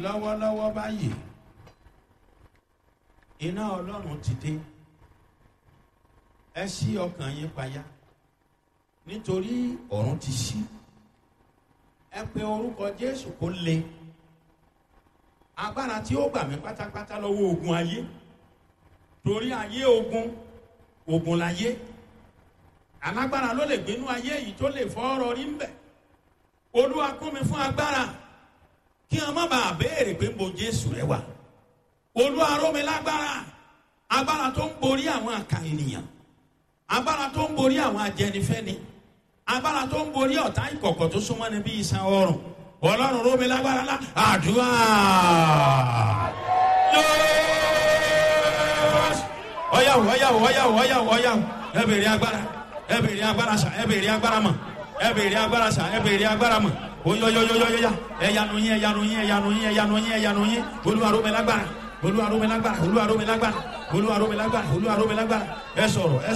lọ́wọ́lọ́wọ́ báyìí iná Ọlọ́run ti dé. Ẹ ṣí ọkàn yín payá nítorí ọ̀run ti ṣí. Ẹ pe orúkọ Jésù kó le. Agbára tí ó gbà mí pátápátá lọ́wọ́ ogun ayé. Torí ayé ogun láyé. Alágbára ló lè gbénú ayé yìí tó lè fọ́ ọ̀rọ̀ rí ń bẹ̀. Olúwa kún mi fún agbára kí wọn má bàa béèrè pé mo Jésù rẹ wà. Olúwa ró mi lágbára, agbára tó ń borí àwọn àkà ènìyàn, agbára tó ń borí àwọn ajẹnifẹ́ni, agbára tó ń borí ọ̀tá ìkọ̀kọ̀ tó súnmọ́ ni bí iṣan ọrùn. Ọlọ́run ró mi lágbára lá àdúrà. Ọ̀yàwó ẹ bèrè agbára, ẹ bèrè agbára sà, ẹ bèrè agbára mọ̀, ẹ bèrè agbára sà, ẹ bèrè agbára mọ̀. Oyoyoyoyoya ẹyanu yín Olúwa ró mi lágbára, Olúwa ró mi lágbára, Olúwa ró mi lágbára, Olúwa ró mi lágbára, Olúwa ró mi lágbára. Ẹ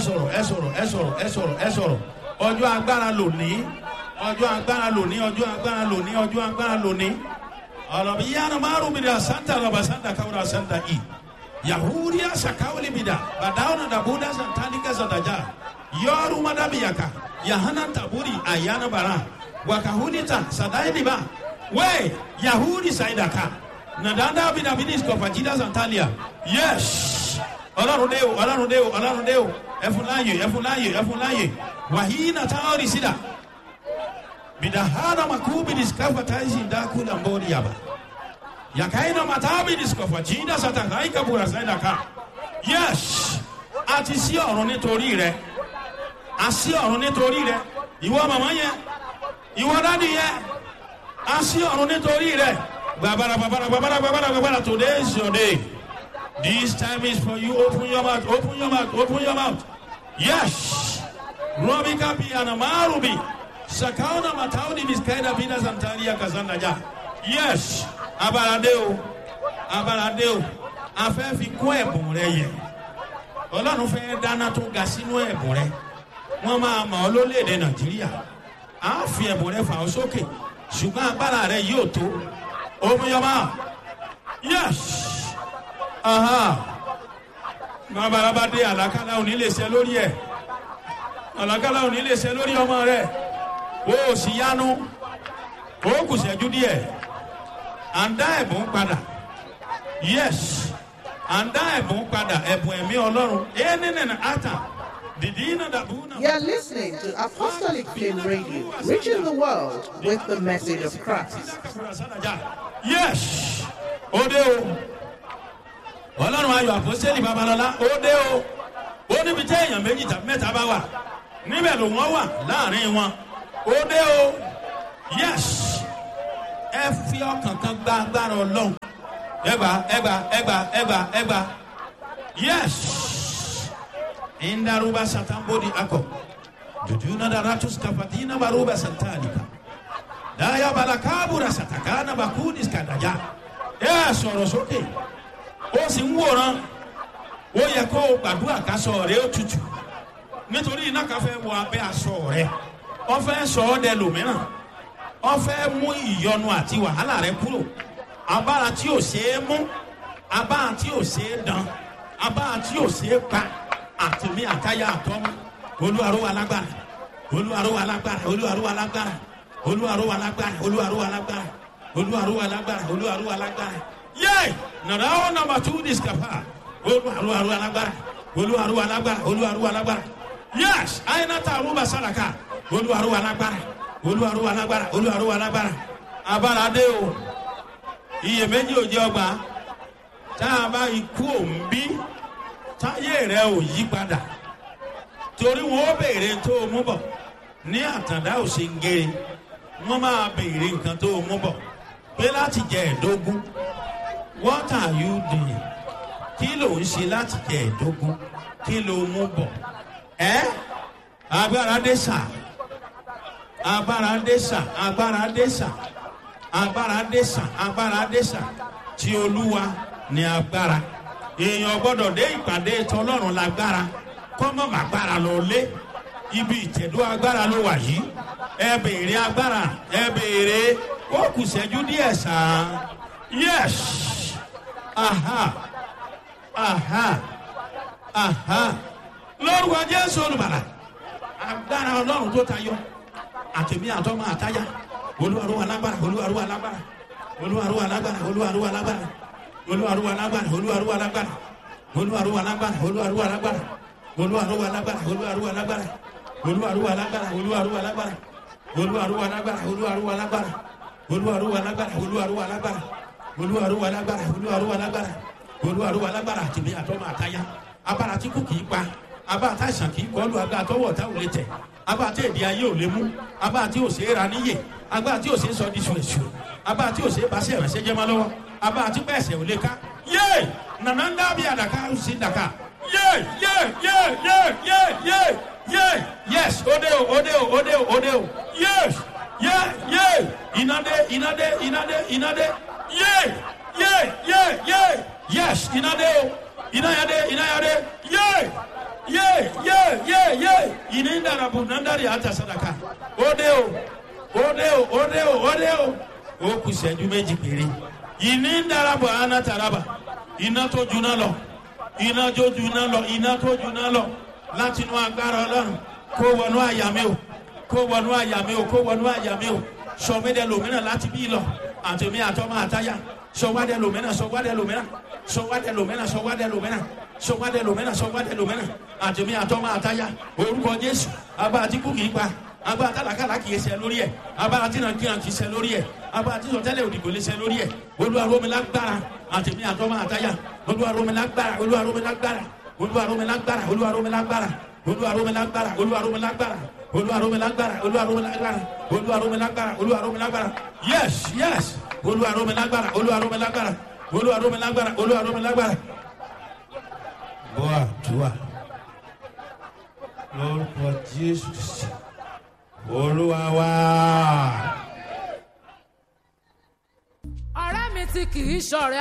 sọ̀rọ̀. Ọjọ́ agbára lónìí, ọjọ́ agbára lónìí, ọjọ́ agbára lónìí, ọjọ́ agbára lónìí. Ọlọ́bi yánnà márùn mi dà santa lọ́ba santa káwọ́ra santa i. Yahudiya sakawuli mi dà bàdáwọn dàbúdà santanika santaja. Yọ̀ọ́rù madabiyaka yahana taburi ayana bara. Wakahunita sadaidiba we Yahudi saidaka nadanda bidabidis kofajida santalia. Yes, Ọlọ́run dé o ẹfúnláyè wàhíínà táwọn ìsìdá bidahana makubi diskafa taisi ndakula mbori yaba yakaina matabi diskafa jida satakaika bura saidaka. Yes, àti sí ọ̀run nítorí rẹ̀, àsí ọ̀run nítorí rẹ̀. Ìwọ màmá yẹn, ìwọ dádì yẹn, a sí ọ̀run nítorí rẹ̀. Gbàbàrà, today is your day. This time is for you. Open your mouth. Yes. Robi kapi anamarubi. Sakauna mataudi miskaida bina santaria kazanda ja. Yes. Abaradeo. A fẹ́ fi kún ẹ̀bùn rẹ yẹ. Ọlọ́run fẹ́ dáná tó ga sínú ẹ̀bùn rẹ. Wọ́n máa mọ̀ ọ́ lórílẹ̀-èdè Nàìjíríà. A fi ẹ̀bùn rẹ fà ọ́ sókè, ṣùgbọ́n agbára rẹ yóò tó. Omiyọba, yes, bàbá dé àlàkálà òní lè ṣe lórí ẹ̀, àlàkálà òní lè ṣe lórí ọmọ rẹ. O sì yanu, o kù ṣẹ́jú díẹ̀, à ń dá ẹ̀bùn padà. Yes, à ń dá ẹ̀bùn padà, ẹ̀bùn ẹ̀mí Ọlọ́run. Ẹ̀ẹ́nìnìnà àtà. You are listening to Apostolic Flame Radio, reaching the world with the message of Christ. Yes, Ode o. Ọlọ́run ayọ̀ àpọ́sítélì Babalọ́lá, Ode o. Ó níbi tí èèyàn méjì tàbí mẹ́ta bá wà, níbẹ̀ ló wọ́n wà láàrin wọn. Ode o. Yes, ẹ fi ọkàn kan gba agbára Ọlọ́run. Ẹgbà. Yes. Indaruba satambodi ako. Jujuna daratus kafatina baruba santalika. Daya balakabura satakana bakudis kadaja. Sọ̀rọ̀ sókè. Ó sì ń wòran. Ó yẹ kó o gbàdúrà kásọ̀ rẹ̀ ó tutù. Nítorí iná kan fẹ́ wọ abẹ́ aṣọ rẹ̀. Ó fẹ́ sọ ọ́ dẹ lòmíràn. Ó fẹ́ mú ìyọnu àti wàhálà rẹ̀ kúrò. Abára tí ò ṣeé mú. Abára tí ò ṣeé dán. Abára tí ò ṣeé pa. Àtìmí àtayá àtọ́mú. Olúwa ró wa lágbára. Yay! Now number 2 discapa. Olúwa ró wa lágbára. Yes, àyìnàtà àrùbà sàràkà. Olúwa ró wa lágbára. Abára dé o. Iyèméjì ò jẹ́ ọgbà. Tá a bá ikú òǹbí. Táyé rẹ ò yí padà. Torí wọn ó béèrè tó o mú bọ̀. Ní àtàndá ò ṣe ń gé. Wọ́n máa béèrè nǹkan tó o mú bọ̀. Pé láti jẹ ẹ̀dógún. What are you doing? Kí ló ń ṣe láti jẹ ẹ̀dógún? Kí ló mú bọ̀? Agbára dé sà. Tí Olúwa ní agbára. Èèyàn gbọ́dọ̀ dé ìpàdé tọlọ́run lágbára kọ́mọ̀ màgbára lọ lé ibi ìtẹ̀dó agbára ló wà yìí. Ẹ béèrè agbára, ẹ béèrè. Ó kù ṣẹ́jú díẹ̀ sàn. Yes. Aha. Aha. Aha. Lord wa Jésù olùbàlà. Agbára Ọlọ́run tó tayọ. Àtẹ̀mí àtọ́mọ àtáyà. Olúwarúwa lágbára. Olúwarúwa lágbára. Olúwarúwa lágbára. Olúwarúwa lágbára. Olúwarúwa lágbára. Olúwarúwa lágbára. Olúwarúwa lágbára. Olúwarúwa lágbára. Olúwarúwa lágbára. Olúwarúwa lágbára. Olúwarúwa lágbára. Olúwarúwa lágbára. Olúwarúwa lágbára. Olúwarúwa lágbára. Olúwarúwa lágbára. Olúwarúwa lágbára. Olúwarúwa lágbára. Olúwarúwa lágbára. Olúwarúwa lágbára. Àtẹ̀mí àtọ́mọ àtáyà. Abára tí kò kìí pa. Abá àtàìsàn kìí kọlu. Abá àtọwọ́ ọ̀tá ò lè tẹ̀. Abá àti èdè ayé ò lè mú. Abá àti òsè é ra níyè. Abá àti òsè é sọ di ṣùrẹ̀ṣù. Abá àti òsè é bá sí ẹ̀rẹ̀ṣẹ̀ jẹ́ máa lọ́wọ́. Abá àti pẹ̀sẹ̀ ò lè ká. Yé! Nànà ń dábìí àdàkà ó sì dàkà. Yé! Yé! Yé! Yé! Yé! Yé! Yé! Yes! Ode o! Ode o! Ode o! Ode o! Yes! Yé! Yé! Inade! Inade! Inade! Inade! Yé! Yé! Yé! Yé! Yes! Inade o! Inayade! Inayade! Yé! Yé! Yé! Yé! Yé! Inindarabu nandari ata sadaka. Ode o! Ode o! Ode o! Ode o! Ó kù ìṣẹ́jú méjì péré. Inindarabu anataraba. Iná tó juná lọ. Iná tó juná lọ. Iná tó juná lọ. Láti inú agbára Ọlọ́run. Kó wọnú àyà mi o. Kó wọnú àyà mi o. Kó wọnú àyà mi o. Sọ̀mídẹ̀ lòmíràn láti bí lọ. Àtẹ̀mí àtọ́mọ àtáyà. Sọ̀wádẹ̀ lòmíràn. Sọ̀wádẹ̀ lòmíràn. Sọ̀wádẹ̀ lòmíràn. Sọ̀wádẹ̀ lòmíràn. Sọ̀wádẹ̀ lòmíràn. Sọ̀wádẹ̀ lòmíràn. Àtẹ̀mí àtọ́mọ àtáyà. Orúkọ Jésù. Abá àti kú kìí pa. Abá àtàlàkàlà kìí ṣe lórí ẹ̀. Abá àti nàkìyàn kìí ṣe lórí ẹ̀. Abá àti sọtẹ́lẹ̀ òdìgbò lè ṣe lórí ẹ̀. Olúwa rọ̀ mí lágbára. Àtẹ̀mí àtọ́mọ àtáyà. Olúwa rọ̀ mí lágbára. Olúwa rọ̀ mí lágbára. Olúwa rọ̀ mí lágbára. Olúwa rọ̀ mí lágbára. Olúwa rọ̀ mí lágbára. Olúwa rọ̀ mí lágbára. Olúwa rọ̀ mí lágbára. Olúwa rọ̀ mí lágbára. Olúwa rọ̀ mí lágbára. Olúwa rọ̀ mí lágbára. Yes, yes. Olúwa rọ̀ mí lágbára. Olúwa rọ̀ mí lágbára. Olúwa rọ̀ mí lágbára. Olúwa rọ̀ mí lágbára. Boa, tua. Lórúkọ Jésù. Olúwa wa. Ọ̀rẹ́ mi tí kì í ṣọ̀rẹ́